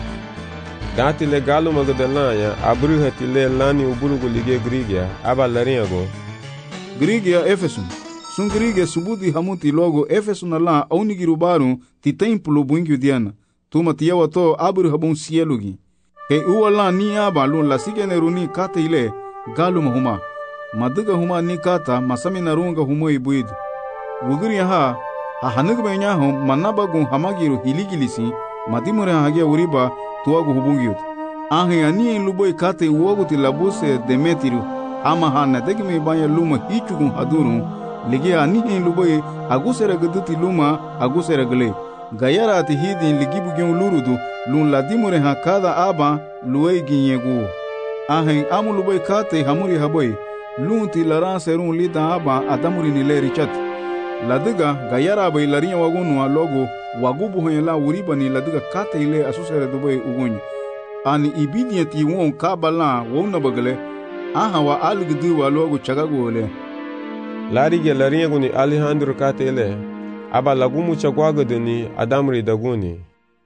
S1: Dati le galu magdalanya abru hati le lani uburugu lige grigia. Aba larinyago.
S12: Grigia Efeso. Sun grigia subudi hamuti logo Efeso na la aunigiru baru ti templo bungi diana. Tuma tiyawa to abru habun sielugi. Ke uwa la ni aba lun la sigene runi kata ile galu mahuma. Maduga huma ni kata masami na runga humo ibuidu. Wuguri ha hanug benya hum manabagun hamagiru hiligilisi madimure hagia uriba tuwagu hubungiut. Ahe ani en luboi kata uwagu ti labuse Demetriu ama hana degime banya luma hichugun hadurun. Ligia ani en luboi agusera gaduti luma agusera gale. Gayara ati hidin ligibu gyon lurudu lun la dimure ha kada aba luei ginyegu. Ahen amu lubai kate hamuri haboi lun ti laran serun lida aba adamuri nile richat. Ladiga gayara bai larinya wagunu logo wagubu honyela uriba ni ladiga kate ile asusere dubai ugunyi. Ani ibidiyati won kabala wona bagale aha wa algdu wa logo chagago le.
S1: Lariga larinya guni Alejandro kate ile. Aba lagumu chagwagaduni adamri daguni.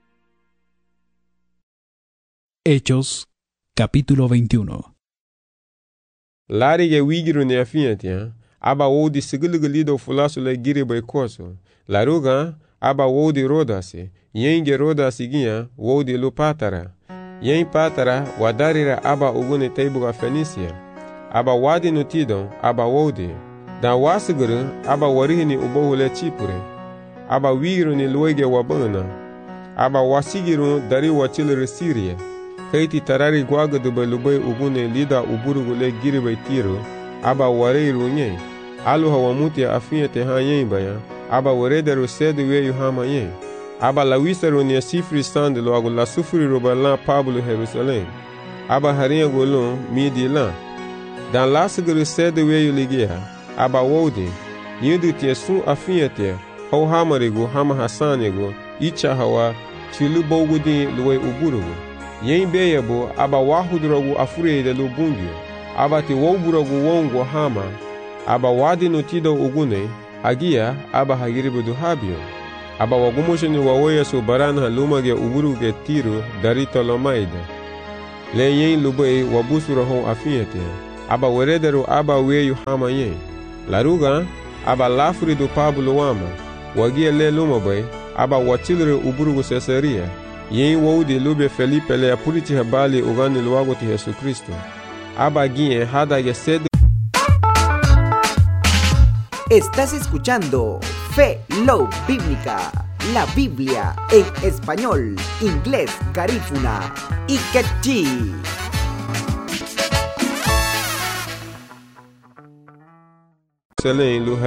S2: Hechos, capítulo 21.
S1: Larige wigiru ne afiatia, aba wodi sigilido fulasu le giri bay koso. Laruga, aba wodi rodasi, yenge rodasi ginha, wodi lu patara. Yen patara, wadarira aba ugune teibuga Fenicia. Aba wadi nutidon, aba wodi. Da wasiguru, aba warihini ubohule Chipure. Aba wigiru ni luege wabana. Aba wasigiru dari wachilere Syria. Kaiti tarari guagadu bay lubay ugune lida uburugu le giri bay tiro. Aba wareiru nye. Alu hawamuti afiete ha yen baya. Aba waredaru sedu weyu hama yen. Aba lawisaru ni sifri sandu lo agu la sufuri rubalan Pablo Jerusalem. Aba harinha golon midi lan. Dan lasiguru sedu weyu ligia. Aba wodi. Yindu tie sun afiete. Hau hamarigu hama hasanigu. Icha hawa chilu bogudi luwe uburugu. yen beyebo aba wahudrogu afure de lu bungyo aba ti woburagu wongo hama aba wadi no tido ugune agia aba hagiribu du habio aba wagumosheni wawoya so baran halumage uburuge tiro dari tolomaida le yen lubei wabusura hon afiete aba werederu aba weyu hama yen laruga aba lafuri du Pablo wama wagia le lumabai aba watilre uburugu Cesaria yen wodi lube Felipe le apuriti habali ugani luago ti Jesu Cristo aba guie hadage sed.
S16: Estás escuchando Fe Love Bíblica, la Biblia en español, inglés, garífuna y quechí.
S1: Selen lu